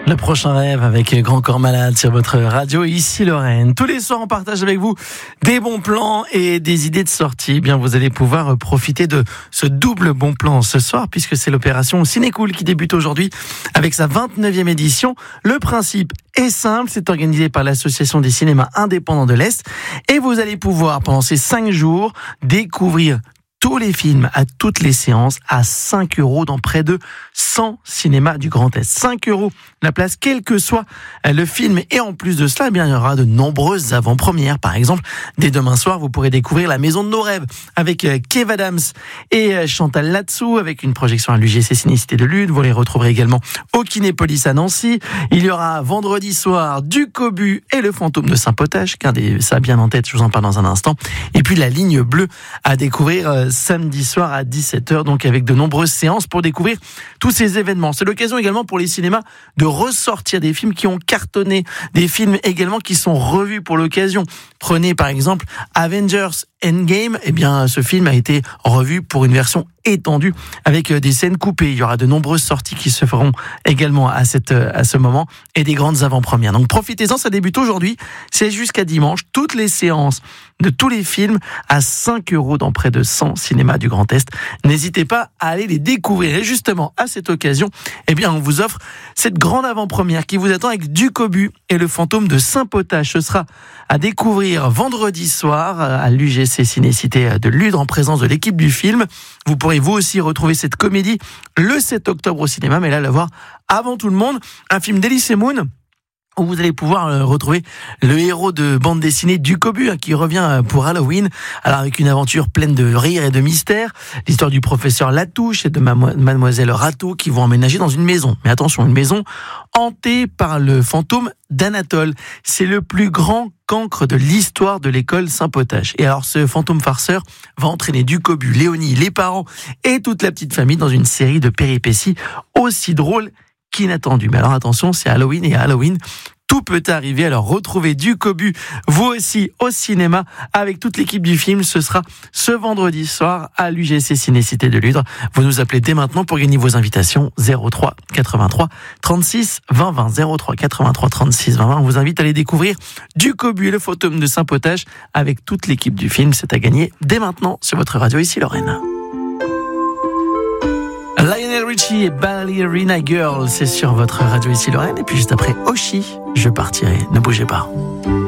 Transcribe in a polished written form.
Le prochain rêve avec Grand Corps Malade sur votre radio, ici Lorraine. Tous les soirs, on partage avec vous des bons plans et des idées de sortie. Eh bien, vous allez pouvoir profiter de ce double bon plan ce soir, puisque c'est l'opération Cinécool qui débute aujourd'hui avec sa 29e édition. Le principe est simple, c'est organisé par l'Association des cinémas indépendants de l'Est. Et vous allez pouvoir, pendant ces 5 jours, découvrir tous les films à toutes les séances à 5 € dans près de 100 cinémas du Grand Est. 5 € la place, quel que soit le film. Et en plus de cela, eh bien, il y aura de nombreuses avant-premières. Par exemple, dès demain soir, vous pourrez découvrir La Maison de nos rêves avec Kev Adams et Chantal Latsou avec une projection à l'UGC Cinécité de Lude. Vous les retrouverez également au Kinépolis à Nancy. Il y aura vendredi soir Du Cobu et Le Fantôme de Saint-Potache. Gardez ça bien en tête, je vous en parle dans un instant. Et puis La Ligne Bleue à découvrir samedi soir à 17h, donc avec de nombreuses séances pour découvrir tous ces événements. C'est l'occasion également pour les cinémas de ressortir des films qui ont cartonné, des films également qui sont revus pour l'occasion. Prenez par exemple Avengers Endgame, eh bien ce film a été revu pour une version étendue avec des scènes coupées. Il y aura de nombreuses sorties qui se feront également à ce moment et des grandes avant-premières. Donc profitez-en, ça débute aujourd'hui, c'est jusqu'à dimanche. Toutes les séances de tous les films à 5 € dans près de 100 cinémas du Grand Est. N'hésitez pas à aller les découvrir. Et justement, à cette occasion, eh bien on vous offre cette grande avant-première qui vous attend avec Du Cobu et Le Fantôme de Saint-Potache. Ce sera à découvrir vendredi soir à l'UGC Cinécité de Lude en présence de l'équipe du film. Vous pourrez vous aussi retrouver cette comédie le 7 octobre au cinéma, mais là la voir avant tout le monde. Un film d'Elysée Moon où vous allez pouvoir retrouver le héros de bande dessinée Du Cobu qui revient pour Halloween. Alors avec une aventure pleine de rire et de mystère, l'histoire du professeur Latouche et de mademoiselle Rateau qui vont emménager dans une maison. Mais attention, une maison hantée par le fantôme d'Anatole. C'est le plus grand cancre de l'histoire de l'école Saint-Potache. Et alors ce fantôme farceur va entraîner Du Cobu, Léonie, les parents et toute la petite famille dans une série de péripéties aussi drôles qu'inattendues. Mais alors attention, c'est Halloween et à Halloween, tout peut arriver. Alors retrouvez Du Cobu, vous aussi, au cinéma, avec toute l'équipe du film. Ce sera ce vendredi soir à l'UGC Cinécité de Lude. Vous nous appelez dès maintenant pour gagner vos invitations. 03 83 36 20 20. 03 83 36 20 20. On vous invite à aller découvrir Du Cobu et Le Fantôme de Saint-Potache avec toute l'équipe du film. C'est à gagner dès maintenant sur votre radio, ici Lorraine. Lionel Richie et Ballerina Girl, c'est sur votre radio ici Lorraine. Et puis juste après Oshi, je partirai. Ne bougez pas.